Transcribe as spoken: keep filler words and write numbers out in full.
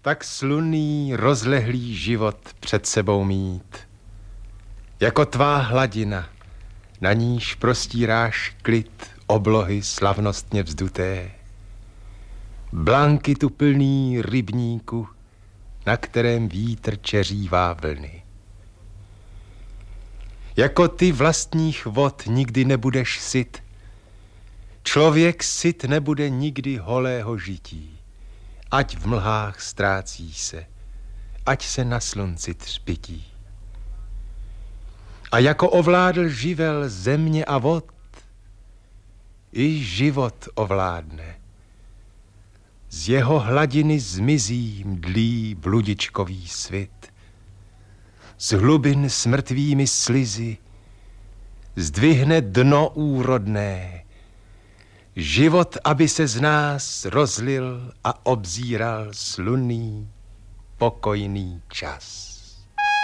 tak slunný, rozlehlý život před sebou mít. Jako tvá hladina, na níž prostíráš klid oblohy slavnostně vzduté. Blanky tu plný rybníku, na kterém vítr čeřívá vlny. Jako ty vlastních vod nikdy nebudeš syt, člověk syt nebude nikdy holého žití, ať v mlhách ztrácí se, ať se na slunci třpytí. A jako ovládl živel země a vod, i život ovládne. Z jeho hladiny zmizí mdlý bludičkový svit. Z hlubin s mrtvými slizy zdvihne dno úrodné. Život, aby se z nás rozlil a obzíral slunný, pokojný čas.